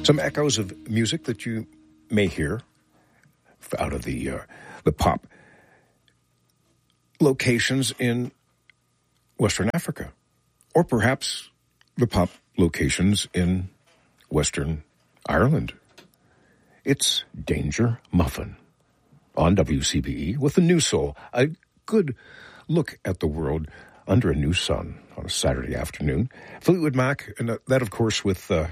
Some echoes of music that you may hear out of the pop locations in Western Africa, or perhaps the pop locations in Western Ireland. It's Danger Muffin on WCBE with a new soul, a good look at the world under a new sun on a Saturday afternoon. Fleetwood Mac, and that, of course, with the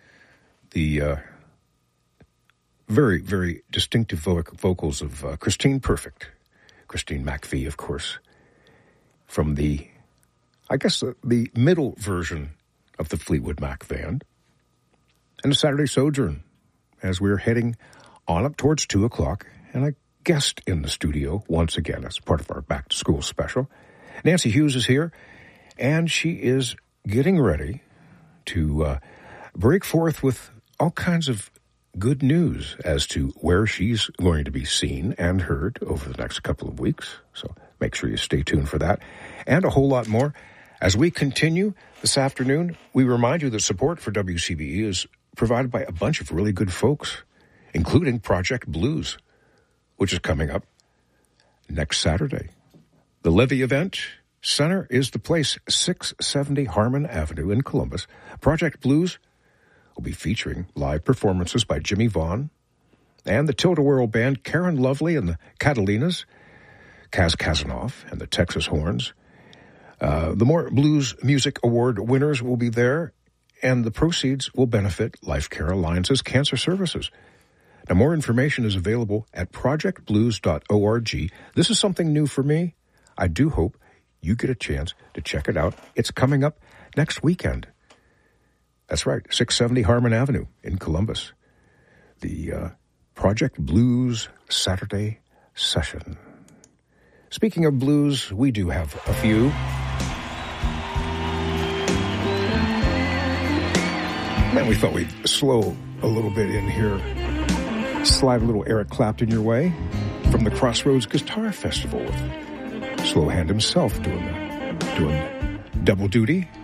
very, very distinctive vocals of Christine Perfect. Christine McVie, of course, from the middle version of the Fleetwood Mac band. And a Saturday Sojourn as we're heading on up towards 2 o'clock. And a guest in the studio once again as part of our back-to-school special. Nancy Hughes is here, and she is getting ready to break forth with all kinds of good news as to where she's going to be seen and heard over the next couple of weeks. So make sure you stay tuned for that and a whole lot more. As we continue this afternoon, we remind you that support for WCBE is provided by a bunch of really good folks, including Project Blues, which is coming up next Saturday. The Levy Event Center is the place, 670 Harmon Avenue in Columbus. Project Blues will be featuring live performances by Jimmy Vaughn and the Tilt-A-Whirl Band, Karen Lovely and the Catalinas, Kaz Kazanoff and the Texas Horns. The More Blues Music Award winners will be there, and the proceeds will benefit Life Care Alliance's cancer services. Now, more information is available at projectblues.org. This is something new for me. I do hope you get a chance to check it out. It's coming up next weekend. That's right, 670 Harmon Avenue in Columbus. The Project Blues Saturday Session. Speaking of blues, we do have a few. Man, we thought we'd slow a little bit in here. Slide a little Eric Clapton your way from the Crossroads Guitar Festival with Slow Hand himself doing double duty.